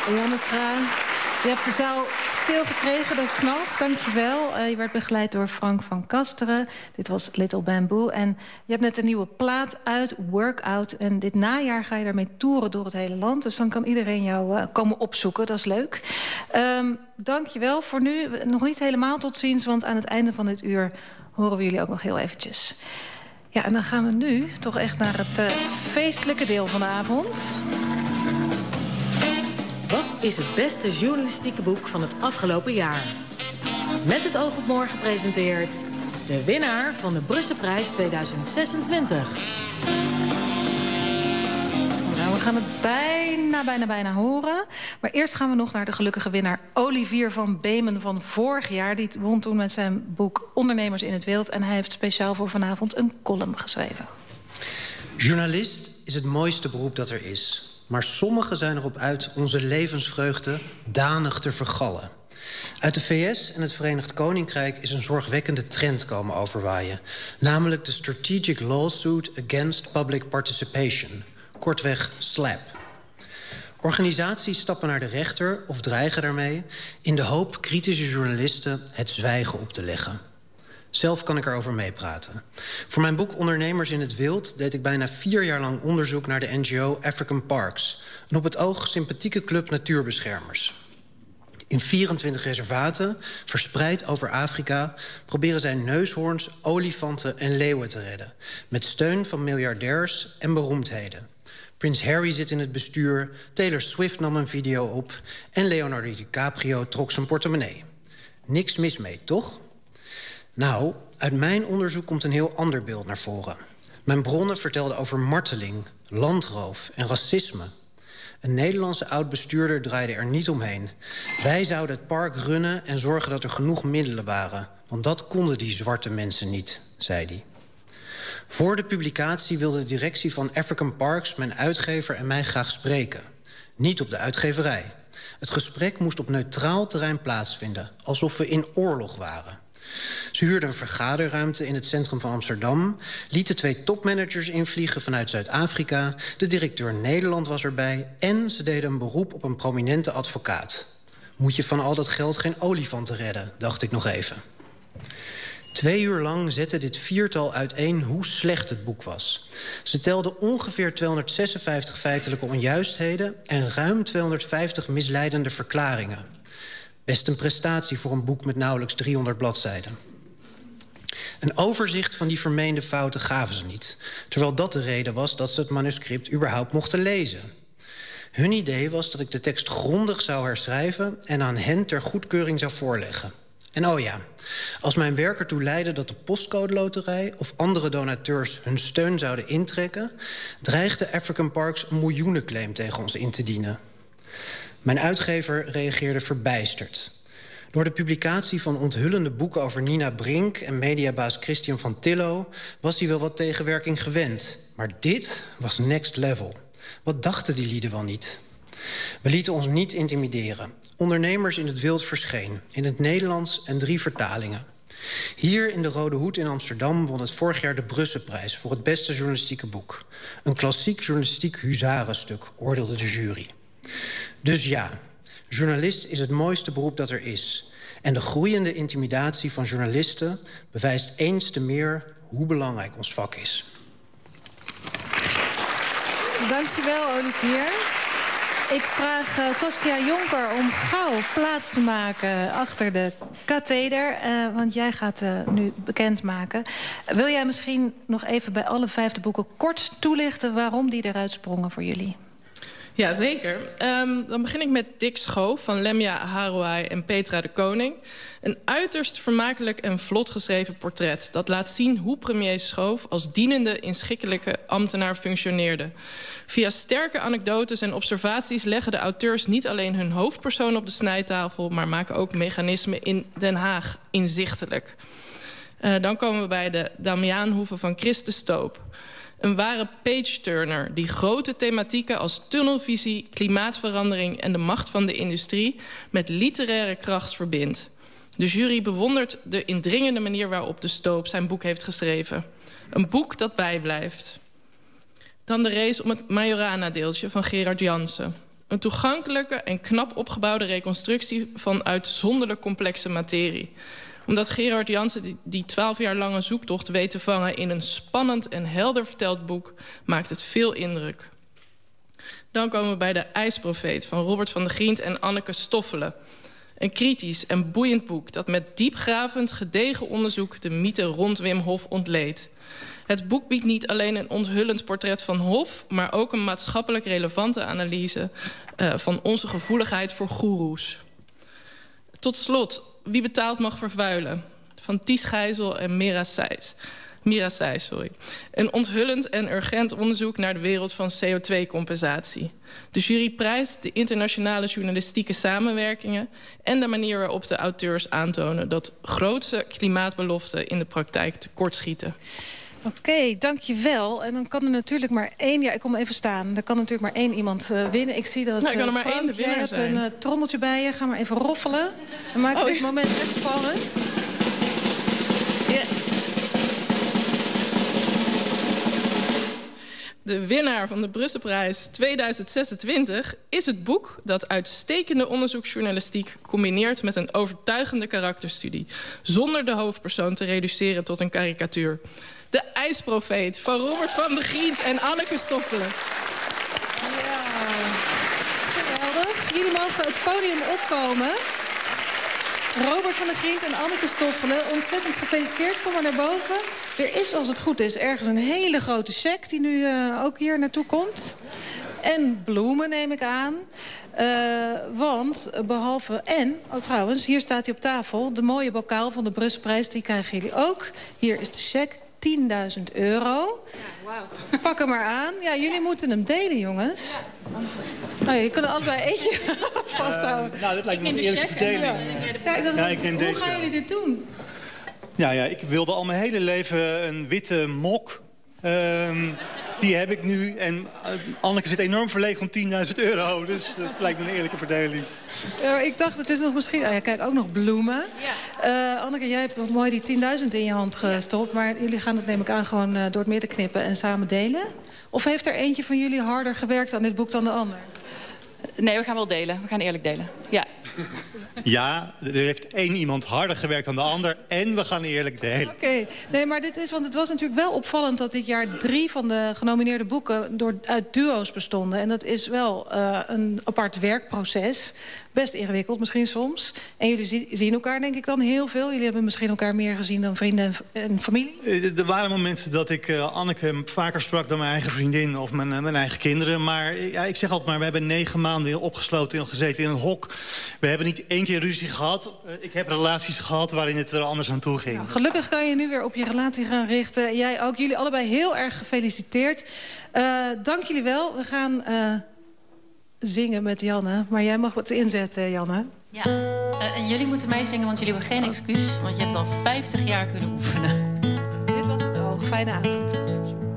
Janne Schra, je hebt de zaal stil gekregen, dat is knap. Dankjewel. Je werd begeleid door Frank van Kasteren. Dit was Little Bamboo. En je hebt net een nieuwe plaat uit, Workout. En dit najaar ga je daarmee toeren door het hele land. Dus dan kan iedereen jou komen opzoeken, dat is leuk. Dankjewel voor nu. Nog niet helemaal tot ziens, want aan het einde van dit uur horen we jullie ook nog heel eventjes. Ja, en dan gaan we nu toch echt naar het feestelijke deel van de avond. Wat is het beste journalistieke boek van het afgelopen jaar? Met het oog op morgen presenteert de winnaar van de Brusselprijs 2026. Nou, we gaan het bijna horen. Maar eerst gaan we nog naar de gelukkige winnaar Olivier van Beemen van vorig jaar. Die won toen met zijn boek Ondernemers in het Wild. En hij heeft speciaal voor vanavond een column geschreven. Journalist is het mooiste beroep dat er is. Maar sommigen zijn erop uit onze levensvreugde danig te vergallen. Uit de VS en het Verenigd Koninkrijk is een zorgwekkende trend komen overwaaien. Namelijk de Strategic Lawsuit Against Public Participation. Kortweg SLAP. Organisaties stappen naar de rechter of dreigen daarmee in de hoop kritische journalisten het zwijgen op te leggen. Zelf kan ik erover meepraten. Voor mijn boek Ondernemers in het Wild deed ik bijna 4 jaar lang onderzoek naar de NGO African Parks, een op het oog sympathieke club natuurbeschermers. In 24 reservaten, verspreid over Afrika, proberen zij neushoorns, olifanten en leeuwen te redden, met steun van miljardairs en beroemdheden. Prins Harry zit in het bestuur, Taylor Swift nam een video op en Leonardo DiCaprio trok zijn portemonnee. Niks mis mee, toch? Nou, uit mijn onderzoek komt een heel ander beeld naar voren. Mijn bronnen vertelden over marteling, landroof en racisme. Een Nederlandse oud-bestuurder draaide er niet omheen. Wij zouden het park runnen en zorgen dat er genoeg middelen waren. Want dat konden die zwarte mensen niet, zei hij. Voor de publicatie wilde de directie van African Parks mijn uitgever en mij graag spreken. Niet op de uitgeverij. Het gesprek moest op neutraal terrein plaatsvinden, alsof we in oorlog waren. Ze huurden een vergaderruimte in het centrum van Amsterdam, lieten 2 topmanagers invliegen vanuit Zuid-Afrika, de directeur Nederland was erbij en ze deden een beroep op een prominente advocaat. Moet je van al dat geld geen olifanten redden, dacht ik nog even. 2 uur lang zette dit viertal uiteen hoe slecht het boek was. Ze telden ongeveer 256 feitelijke onjuistheden en ruim 250 misleidende verklaringen. Best een prestatie voor een boek met nauwelijks 300 bladzijden. Een overzicht van die vermeende fouten gaven ze niet, terwijl dat de reden was dat ze het manuscript überhaupt mochten lezen. Hun idee was dat ik de tekst grondig zou herschrijven en aan hen ter goedkeuring zou voorleggen. En oh ja, als mijn werk ertoe leidde dat de Postcode Loterij of andere donateurs hun steun zouden intrekken, dreigde African Parks een miljoenenclaim tegen ons in te dienen. Mijn uitgever reageerde verbijsterd. Door de publicatie van onthullende boeken over Nina Brink en mediabaas Christian van Tillo was hij wel wat tegenwerking gewend. Maar dit was next level. Wat dachten die lieden wel niet? We lieten ons niet intimideren. Ondernemers in het Wild verscheen, in het Nederlands en 3 vertalingen. Hier in de Rode Hoed in Amsterdam won het vorig jaar de Brusselprijs voor het beste journalistieke boek. Een klassiek journalistiek huzarenstuk, oordeelde de jury. Dus ja, journalist is het mooiste beroep dat er is. En de groeiende intimidatie van journalisten bewijst eens te meer hoe belangrijk ons vak is. Dankjewel, Olivier. Ik vraag Saskia Jonker om gauw plaats te maken achter de katheder. Want jij gaat nu bekendmaken. Wil jij misschien nog even bij alle 5 boeken kort toelichten waarom die eruit sprongen voor jullie? Ja, zeker. Dan begin ik met Dick Schoof van Lemia Harouai en Petra de Koning. Een uiterst vermakelijk en vlot geschreven portret dat laat zien hoe premier Schoof als dienende inschikkelijke ambtenaar functioneerde. Via sterke anekdotes en observaties leggen de auteurs niet alleen hun hoofdpersoon op de snijtafel, maar maken ook mechanismen in Den Haag inzichtelijk. Dan komen we bij de Damiaanhoeve van Chris de Stoop. Een ware page-turner die grote thematieken als tunnelvisie, klimaatverandering en de macht van de industrie met literaire kracht verbindt. De jury bewondert de indringende manier waarop de Stoop zijn boek heeft geschreven. Een boek dat bijblijft. Dan de race om het Majorana-deeltje van Gerard Jansen. Een toegankelijke en knap opgebouwde reconstructie van uitzonderlijk complexe materie. Omdat Gerard Jansen die 12 jaar lange zoektocht weet te vangen in een spannend en helder verteld boek, maakt het veel indruk. Dan komen we bij De IJsprofeet van Robert van der Grient en Anneke Stoffelen. Een kritisch en boeiend boek dat met diepgravend, gedegen onderzoek de mythe rond Wim Hof ontleedt. Het boek biedt niet alleen een onthullend portret van Hof, maar ook een maatschappelijk relevante analyse van onze gevoeligheid voor goeroes. Tot slot, Wie betaalt mag vervuilen, van Ties Gijzel en Mira Seijs. Een onthullend en urgent onderzoek naar de wereld van CO2-compensatie. De jury prijst de internationale journalistieke samenwerkingen en de manier waarop de auteurs aantonen dat grootse klimaatbeloften in de praktijk tekortschieten. Oké, dankjewel. En dan kan er natuurlijk maar één... Ja, ik kom even staan. Er kan natuurlijk maar één iemand winnen. Ik zie dat... Nou, kan er maar Frank, één de winnaar jij zijn. hebt een trommeltje bij je. Ga maar even roffelen. Dan maak ik dit moment echt spannend. Ja. De winnaar van de Brusselprijs 2026 is het boek dat uitstekende onderzoeksjournalistiek combineert met een overtuigende karakterstudie, zonder de hoofdpersoon te reduceren tot een karikatuur. De IJsprofeet van Robert van der Grient en Anneke Stoffelen. Ja, geweldig. Jullie mogen het podium opkomen. Robert van der Grient en Anneke Stoffelen, ontzettend gefeliciteerd. Kom maar naar boven. Er is, als het goed is, ergens een hele grote cheque die nu ook hier naartoe komt. En bloemen, neem ik aan. Want behalve... En, oh trouwens, hier staat hij op tafel. De mooie bokaal van de Brusselprijs, die krijgen jullie ook. Hier is de cheque, €10.000. Ja, wow. Pak hem maar aan. Ja, jullie moeten hem delen, jongens. Ja, je kunt er allebei eentje vasthouden. Nou, dat lijkt me een eerlijke verdeling. Hoe gaan jullie dit doen? Ja, ik wilde al mijn hele leven een witte mok. Die heb ik nu. En Anneke zit enorm verlegen om €10.000. Dus dat lijkt me een eerlijke verdeling. Ik dacht, het is nog misschien... Oh ja, kijk, ook nog bloemen. Ja. Anneke, jij hebt nog mooi die 10.000 in je hand gestopt. Ja. Maar jullie gaan het, neem ik aan, gewoon door het midden knippen en samen delen? Of heeft er eentje van jullie harder gewerkt aan dit boek dan de ander? Nee, we gaan wel delen. We gaan eerlijk delen. Ja. Ja, er heeft één iemand harder gewerkt dan de ander. En we gaan eerlijk delen. Oké. Nee, maar dit is... Want het was natuurlijk wel opvallend dat dit jaar 3 van de genomineerde boeken uit duo's bestonden. En dat is wel een apart werkproces. Best ingewikkeld misschien soms. En jullie zien elkaar denk ik dan heel veel. Jullie hebben misschien elkaar meer gezien dan vrienden en familie. Er waren momenten dat ik Anneke vaker sprak dan mijn eigen vriendin of mijn eigen kinderen. Maar ja, ik zeg altijd maar, we hebben 9 maanden opgesloten gezeten in een hok. We hebben niet 1 keer ruzie gehad. Ik heb relaties gehad waarin het er anders aan toe ging. Nou, gelukkig kan je nu weer op je relatie gaan richten. Jij ook. Jullie allebei heel erg gefeliciteerd. Dank jullie wel. We gaan zingen met Janne. Maar jij mag wat inzetten, Janne. Ja, en jullie moeten meezingen, want jullie hebben geen excuus. Want je hebt al 50 jaar kunnen oefenen. Dit was het oog. Fijne avond.